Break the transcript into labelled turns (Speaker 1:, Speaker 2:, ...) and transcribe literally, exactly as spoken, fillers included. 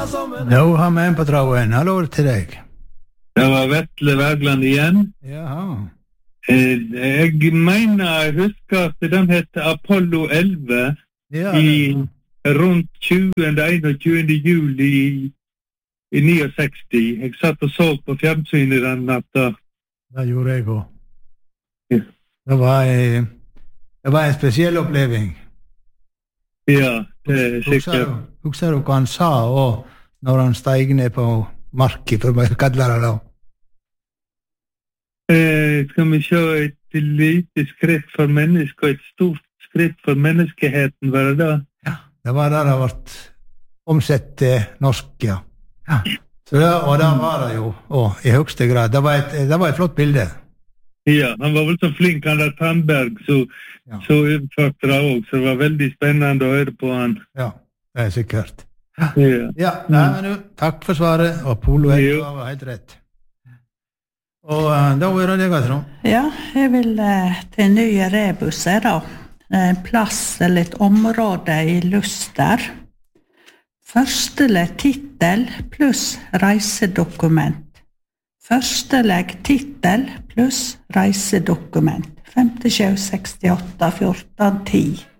Speaker 1: Nå har vi en på tråden. Hallo til deg.
Speaker 2: Det var Vetle Wergeland igjen.
Speaker 1: Jaha.
Speaker 2: Eh, Jeg mener, jeg husker at den heter Apollo elleve
Speaker 1: Ja,
Speaker 2: i rundt tjuende, enogtjuende juli i, i sekstini. Jeg satt og så på fjernsynet den natta.
Speaker 1: det gjorde jeg også.
Speaker 2: Ja.
Speaker 1: Det var, eh, det var en spesiell oppleving.
Speaker 2: Ja, det er
Speaker 1: Husker
Speaker 2: sikkert.
Speaker 1: du, husker du hva han sa og når han steg ned på marken, for å kalle det da?
Speaker 2: Eh, skal vi se et lite skritt for mennesket og et stort skritt for menneskeheten, var det da?
Speaker 1: Ja, det var det det ble omsett til norsk, ja. Ja. Så det, og det var det jo, og i høyeste grad. Det var et, det var et flott bilde.
Speaker 2: Ja, han var vel så flink, han der Tandberg, så,
Speaker 1: Ja.
Speaker 2: så utførte det også, så det var veldig spennende å høre på han.
Speaker 1: Ja, det er sikkert.
Speaker 2: Ja.
Speaker 1: Ja, nei, men du, takk for svaret, og Polo
Speaker 2: Jo.
Speaker 1: var helt rett. Og uh, da var det deg, Trond.
Speaker 3: Ja, jeg vil eh, til nye rebuser da. En plass eller et område i Luster. Førstelegg titel pluss reisedokument. Førstelegg titel pluss reisedokument. femtisju sekstiåtte fjorten ti.